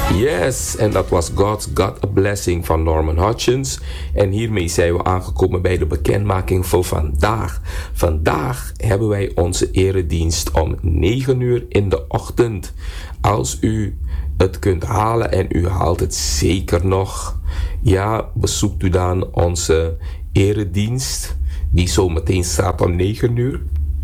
Yes, en dat was God's Got a Blessing van Norman Hutchins. En hiermee zijn we aangekomen bij de bekendmaking voor vandaag. Vandaag hebben wij onze eredienst om 9 uur in de ochtend. Als u het kunt halen en u haalt het zeker nog, ja, bezoekt u dan onze eredienst, die zometeen staat om 9 uur.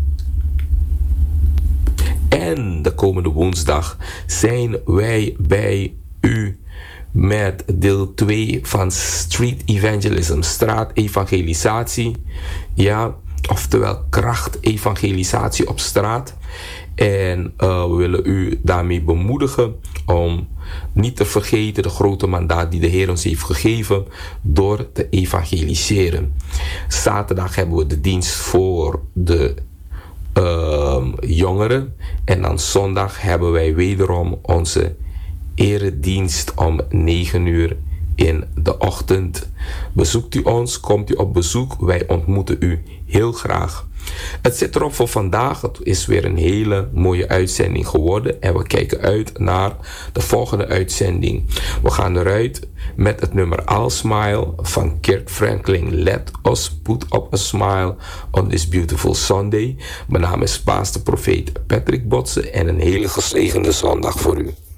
En de komende woensdag zijn wij bij u met deel 2 van Street Evangelism, straatevangelisatie. Ja, oftewel krachtevangelisatie op straat. En we willen u daarmee bemoedigen om niet te vergeten de grote mandaat die de Heer ons heeft gegeven door te evangeliseren. Zaterdag hebben we de dienst voor de jongeren. En dan zondag hebben wij wederom onze eredienst om 9 uur in de ochtend. Bezoekt u ons, komt u op bezoek. Wij ontmoeten u heel graag. Het zit erop voor vandaag. Het is weer een hele mooie uitzending geworden. En we kijken uit naar de volgende uitzending. We gaan eruit met het nummer I'll Smile van Kirk Franklin. Let us put up a smile on this beautiful Sunday. Mijn naam is Pastor Profeet Patrick Botsen en een hele gezegende zondag voor u.